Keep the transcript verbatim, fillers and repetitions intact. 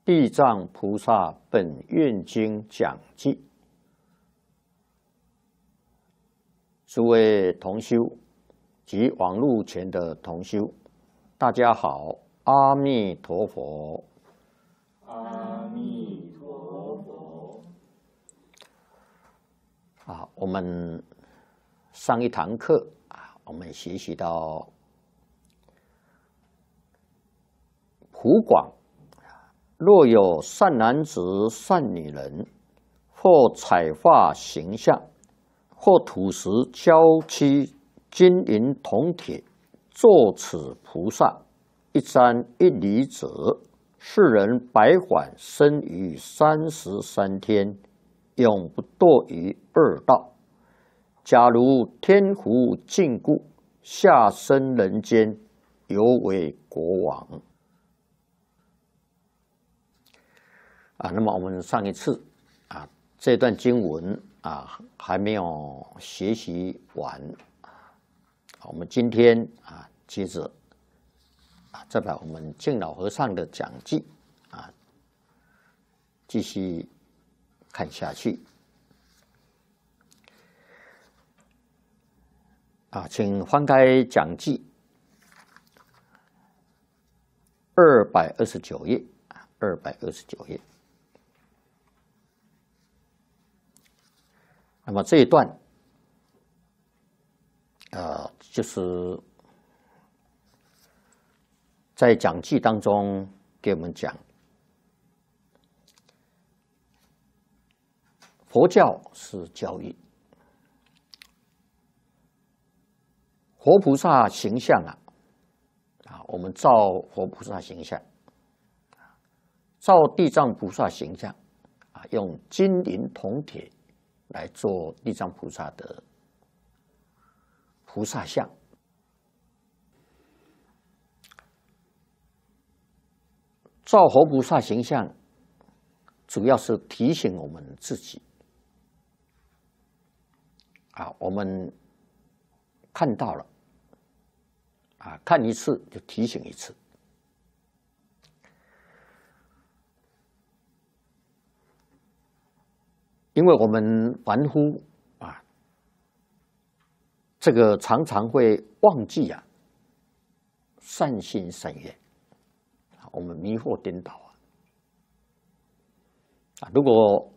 地藏菩萨本愿经讲记，诸位同修及网络前的同修，大家好，阿弥陀佛。 阿弥陀佛。 啊，我们上一堂课啊，我们学习到普广。若有善男子、善女人，或彩画形象，或土石、胶漆、金银铜铁，作此菩萨一瞻一礼者，是人百缓生于三十三天，永不堕于恶道。假如天福尽故，下生人间，犹为国王。啊，那么我们上一次啊，这段经文啊还没有学习完，我们今天啊接着啊再把我们净老和尚的讲记啊继续看下去。啊，请翻开讲记二百二十九页，二百二十九页。那么这一段，呃，就是在讲记当中给我们讲，佛教是教育，活菩萨形象啊，啊，我们照活菩萨形象，照地藏菩萨形象啊，用金银铜铁来做地藏菩萨的菩萨像。照活菩萨形象，主要是提醒我们自己啊，我们看到了啊，看一次就提醒一次。因为我们凡夫啊，这个常常会忘记啊，善心善愿，我们迷惑颠倒啊。啊，如果